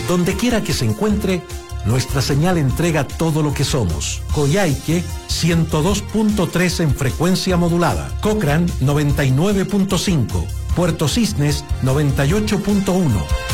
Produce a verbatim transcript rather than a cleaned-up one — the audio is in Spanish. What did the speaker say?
Donde quiera que se encuentre, nuestra señal entrega todo lo que somos. Coyhaique ciento dos punto tres en frecuencia modulada. Cochrane noventa y nueve punto cinco. Puerto Cisnes noventa y ocho punto uno.